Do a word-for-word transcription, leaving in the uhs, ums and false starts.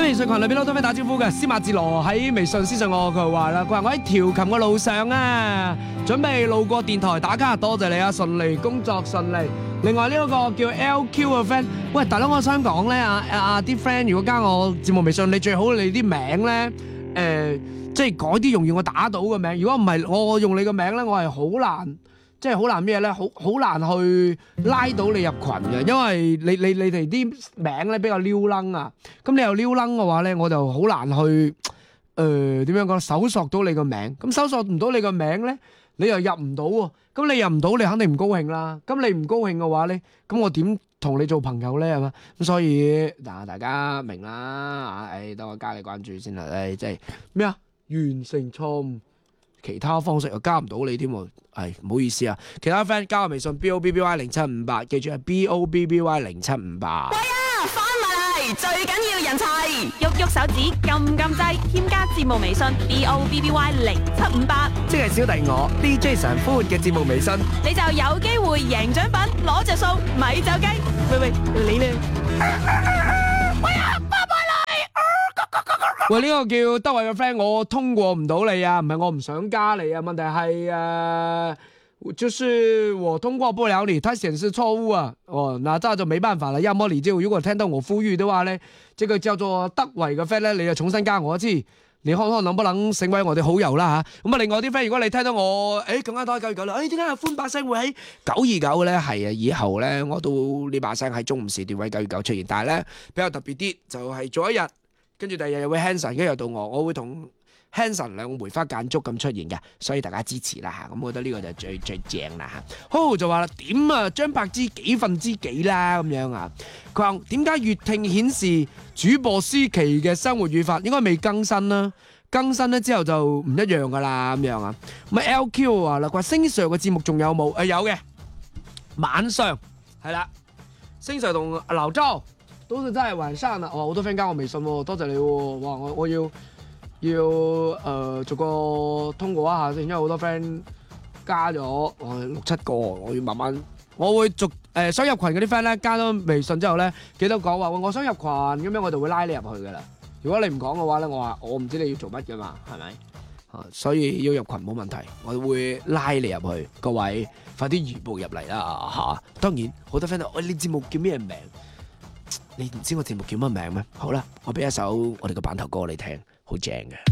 微信群裏邊好多 friend 打招呼嘅，司馬志羅喺微信私信我，佢話啦，佢話我喺調琴嘅路上啊，準備路過電台打卡，多謝你啊，順利工作順利。另外呢一個叫 L Q 嘅 friend，喂大佬，我想講咧啊啊啲 friend 如果加我節目微信，你最好你啲名咧誒，即係改啲容易我打到嘅名。如果唔係我用你個名咧，我係好難。即係好難咩咧？好好難去拉到你入群嘅，因為你你你哋啲名咧比較撩楞啊。咁你又撩楞嘅話咧，我就好難去誒點樣講搜索到你個名。咁搜索唔到你個名咧，你又入唔到喎。咁你入唔到，你肯定唔高興啦。咁你唔高興嘅話咧，咁我點同你做朋友咧？係嘛？咁所以嗱，大家明啦啊！誒，等我加你關注先啦。誒，即係咩啊？完成錯誤。其他方式又加唔到你添喎，係唔好意思啊！其他 friend 加我微信 B O B B Y 零七五八，記住係 B O B B Y 零七五八。 喂啊，翻嚟最緊要人齊，喐喐手指，撳撳掣，添加節目微信 B O B B Y 零七五八， 即係小弟我 D J 常歡嘅節目微信， 你就有機會贏獎品，攞着數，咪走雞。喂喂，你咧？喂啊，巴巴嚟！ 喂，呢、這個叫德惠嘅 friend，我通過唔到你啊，唔係我唔想加你啊，問題係誒、呃，就是我通過不了你，它顯示錯誤啊。哦，那這就沒辦法啦。要麼你就如果聽到我呼籲的話咧，這個叫做德惠嘅 friend 咧，你就重新加我一次，你看看能不能成為我哋好友啦吓。咁啊，另外啲 friend，如果你聽到我誒更加多九二九啦，誒點解阿歡把聲會喺九二九咧？係啊，以後咧我都呢把聲喺中午時段喺九二九出現，但係咧比較特別啲，就係、是、做一日。跟住第二日又會 Hanson，跟住又到我，我會同 Hanson 兩個梅花間竹咁出現嘅，所以大家支持啦嚇。咁我覺得呢個就最最正啦嚇。浩浩就話啦，點啊張柏芝幾分之幾啦咁樣啊？佢話點解粵聽顯示主播舒淇嘅生活語法應該未更新啦？更新咧之後就唔一樣噶啦咁樣啊。咁 L Q 話啦，佢話星 Sir 嘅節目仲有冇？誒有嘅，晚上係啦，星 Sir 同劉洲。都是真係晚上啊！哇，好多 friend 加我微信喎，多謝你喎！哇，我我要要誒、呃、逐個通過一下先，因為好多 friend 加咗我六七個，我要慢慢，我會逐誒、呃、想入群嗰啲 friend 咧加咗微信之後咧，記得講話我想入群咁樣，我就會拉你入去噶啦。如果你唔講嘅話咧，我話我唔知你要做乜噶嘛，係咪？啊，所以要入群冇問題，我會拉你入去。各位快啲移步入嚟啦嚇！當然好多 friend 都喂，你節目叫咩名？你唔知我節目叫乜名咩？好啦，我俾一首我哋嘅版頭歌你聽，好正嘅。